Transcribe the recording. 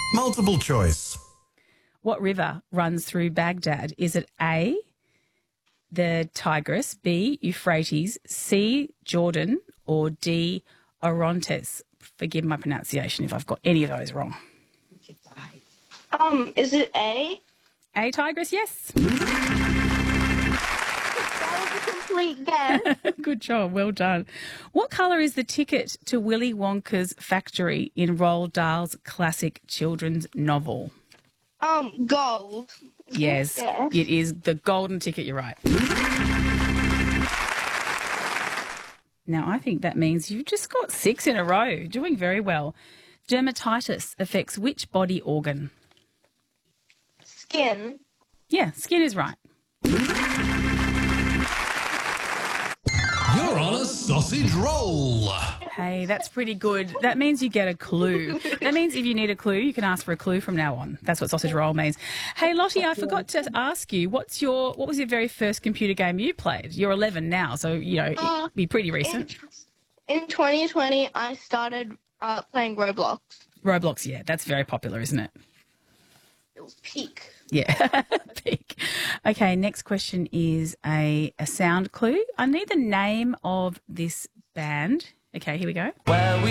Multiple choice. What river runs through Baghdad? Is it A, the Tigris, B, Euphrates, C, Jordan, or D, Orontes? Forgive my pronunciation if I've got any of those wrong. Is it A? A, Tigris, yes. That was a complete guess. Good job, well done. What colour is the ticket to Willy Wonka's factory in Roald Dahl's classic children's novel? Gold. Yes, Yes. it is the golden ticket, you're right. Now, I think that means you've just got 6 in a row. Doing very well. Dermatitis affects which body organ? Skin. Yeah, skin is right. You're on a sausage roll. Hey, that's pretty good. That means you get a clue. That means if you need a clue, you can ask for a clue from now on. That's what sausage roll means. Hey, Lottie, I forgot to ask you, what was your very first computer game you played? You're 11 now, so, it'd be pretty recent. In 2020, I started playing Roblox. Roblox, yeah, that's very popular, isn't it? It was peak. Yeah, peak. Okay, next question is a sound clue. I need the name of this band. Okay, here we go.